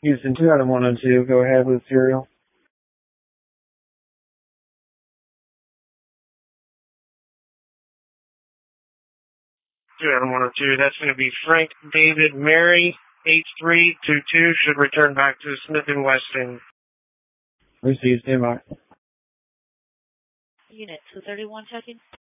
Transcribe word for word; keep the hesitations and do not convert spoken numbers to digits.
Houston, two out of one oh two. Go ahead with serial. two out of one oh two. That's going to be Frank David Mary. eight three two two should return back to Smith and Weston. Received. Stand by. Unit two thirty-one checking.